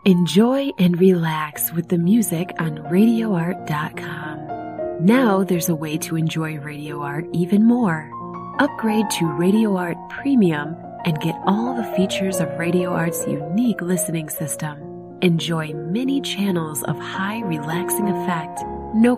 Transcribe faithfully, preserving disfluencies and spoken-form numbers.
Enjoy and relax with the music on radio art dot com. Now there's a way to enjoy Radio Art even more. Upgrade to Radio Art Premium and get all the features of Radio Art's unique listening system. Enjoy many channels of high relaxing effect, no